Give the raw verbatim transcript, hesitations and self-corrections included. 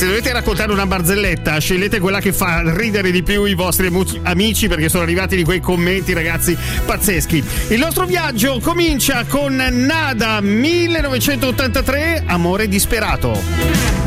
Se dovete raccontare una barzelletta, scegliete quella che fa ridere di più i vostri amici, perché sono arrivati di quei commenti, ragazzi, pazzeschi. Il nostro viaggio comincia con Nada, millenovecentottantatré, Amore disperato.